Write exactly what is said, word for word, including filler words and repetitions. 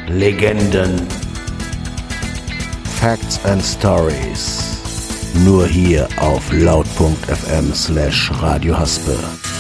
Legenden, Facts and Stories. Nur hier auf laut punkt f m slash Radio Haspe.